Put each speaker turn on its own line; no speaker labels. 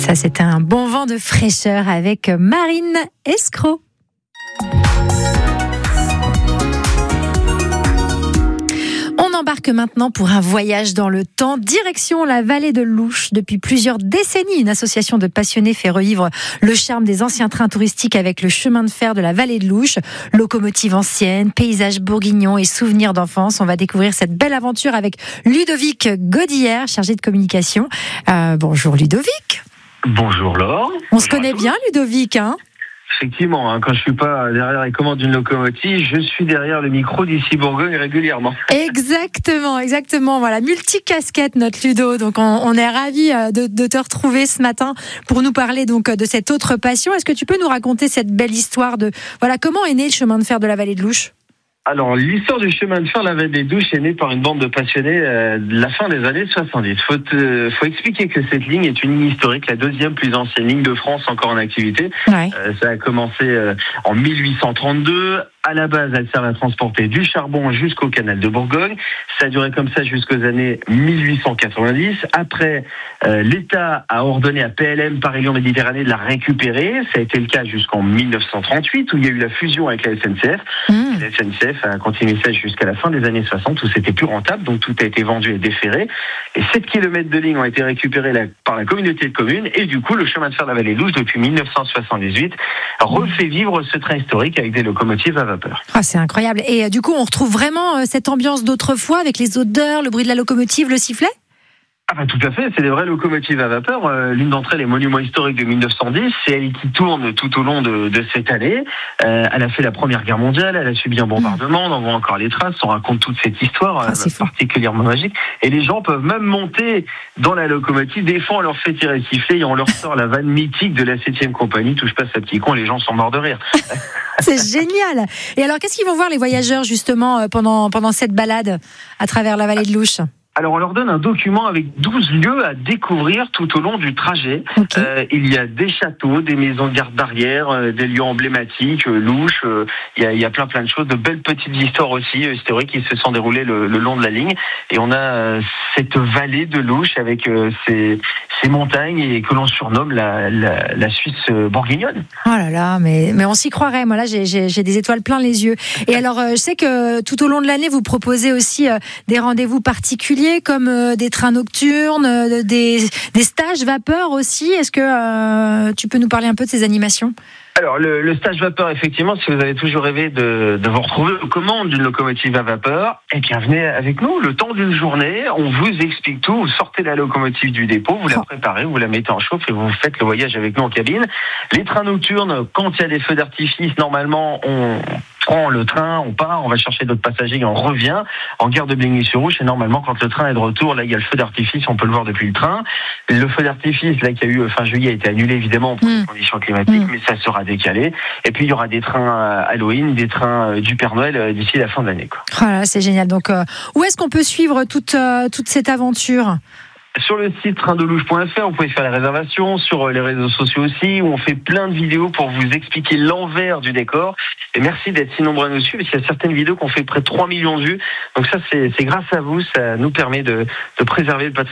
Ça, c'était un bon vent de fraîcheur avec Marine Escroc. On embarque maintenant pour un voyage dans le temps, direction la vallée de l'Ouche. Depuis plusieurs décennies, une association de passionnés fait revivre le charme des anciens trains touristiques avec le chemin de fer de la vallée de l'Ouche. Locomotives anciennes, paysages bourguignons et souvenirs d'enfance. On va découvrir cette belle aventure avec Ludovic Godillère, chargé de communication. Bonjour Ludovic.
Bonjour Laure.
On se connaît bien Ludovic, hein ?
Effectivement, quand je suis pas derrière les commandes d'une locomotive, je suis derrière le micro d'ici Bourgogne régulièrement.
Exactement. Voilà, multicasquette notre Ludo. Donc on est ravis de te retrouver ce matin pour nous parler donc de cette autre passion. Est-ce que tu peux nous raconter cette belle histoire de comment est né le chemin de fer de la vallée de l'Ouche ?
Alors, l'histoire du chemin de fer, la vallée de l'Ouche, est née par une bande de passionnés de la fin des années 70. Faut expliquer que cette ligne est une ligne historique, la deuxième plus ancienne ligne de France encore en activité.
Ouais.
Ça a commencé en 1832. À la base, elle sert à transporter du charbon jusqu'au canal de Bourgogne. Ça a duré comme ça jusqu'aux années 1890. Après, l'État a ordonné à PLM Paris-Lyon-Méditerranée de la récupérer. Ça a été le cas jusqu'en 1938 où il y a eu la fusion avec la SNCF. La SNCF a continué ça jusqu'à la fin des années 60 où c'était plus rentable, donc tout a été vendu et déféré. Et 7 kilomètres de ligne ont été récupérés par la communauté de communes et du coup, le chemin de fer de la vallée de l'Ouche, depuis 1978, refait vivre ce train historique avec des locomotives à vapeur.
Ah, c'est incroyable. Et du coup, on retrouve vraiment cette ambiance d'autrefois avec les odeurs, le bruit de la locomotive, le sifflet ?
Tout à fait, c'est des vraies locomotives à vapeur. L'une d'entre elles est monument historique de 1910. C'est elle qui tourne tout au long de cette année. Elle a fait la Première Guerre mondiale, elle a subi un bombardement, on en voit encore les traces, on raconte toute cette histoire particulièrement magique. Et les gens peuvent même monter dans la locomotive. Des fois, on leur fait tirer le sifflet et on leur sort la vanne mythique de la 7e compagnie. Touche pas sa petit con, les gens sont morts de rire.
C'est génial. Et alors, qu'est-ce qu'ils vont voir les voyageurs justement pendant cette balade à travers la vallée de l'Ouche ?
Alors, on leur donne un document avec 12 lieux à découvrir tout au long du trajet.
Okay.
Il y a des châteaux, des maisons de garde d'arrière, des lieux emblématiques, l'Ouche. Il y a plein de choses, de belles petites histoires aussi historiques qui se sont déroulées le long de la ligne. Et on a cette vallée de l'Ouche avec ces montagnes et que l'on surnomme la Suisse bourguignonne.
Oh là là, mais on s'y croirait. Moi là, j'ai des étoiles plein les yeux. Et alors, je sais que tout au long de l'année, vous proposez aussi des rendez-vous particuliers comme des trains nocturnes, des stages vapeur aussi. Est-ce que tu peux nous parler un peu de ces animations ?
Alors, le stage vapeur, effectivement, si vous avez toujours rêvé de vous retrouver aux commandes d'une locomotive à vapeur, eh bien, venez avec nous. Le temps d'une journée, on vous explique tout. Vous sortez la locomotive du dépôt, vous la préparez, vous la mettez en chauffe et vous faites le voyage avec nous en cabine. Les trains nocturnes, quand il y a des feux d'artifice, normalement, on prend le train, on part, on va chercher d'autres passagers et on revient en gare de Bligny-sur-Ouche. Et normalement, quand le train est de retour, là, il y a le feu d'artifice, on peut le voir depuis le train. Le feu d'artifice, là, qu'il y a eu fin juillet, a été annulé, évidemment, pour les conditions climatiques, mais ça sera décalé. Et puis, il y aura des trains Halloween, des trains du Père Noël d'ici la fin de l'année, quoi.
Oh là, c'est génial. Donc, où est-ce qu'on peut suivre toute cette aventure ?
Sur le site traindelouche.fr, vous pouvez faire les réservations, sur les réseaux sociaux aussi, où on fait plein de vidéos pour vous expliquer l'envers du décor. Et merci d'être si nombreux à nous suivre, parce qu'il y a certaines vidéos qui ont fait près de 3 millions de vues. Donc ça, c'est grâce à vous, ça nous permet de préserver le patrimoine.